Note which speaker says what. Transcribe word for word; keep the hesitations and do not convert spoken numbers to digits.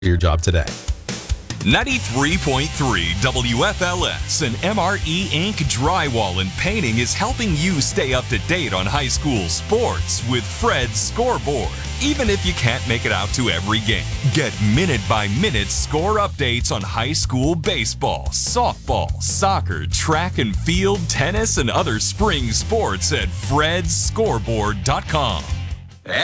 Speaker 1: your job today.
Speaker 2: ninety-three point three W F L S and M R E Incorporated Drywall and Painting is helping you stay up to date on high school sports with Fred's Scoreboard. Even if you can't make it out to every game, get minute-by-minute score updates on high school baseball, softball, soccer, track and field, tennis, and other spring sports at freds scoreboard dot com.